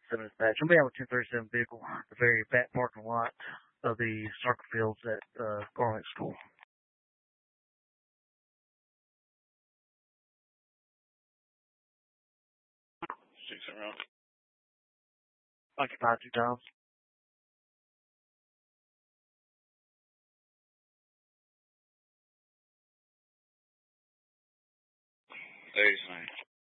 7 dispatch. I'm out with 1037 vehicle, the very back parking lot of the soccer fields at Garlick School. 6 around. Occupied 2 times. Ladies' night.